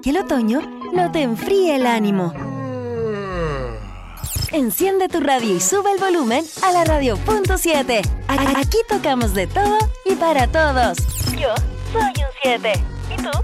que el otoño no te enfríe el ánimo. Enciende tu radio y sube el volumen a la radio.7. Aquí tocamos de todo y para todos. Yo soy un 7. ¿Y tú?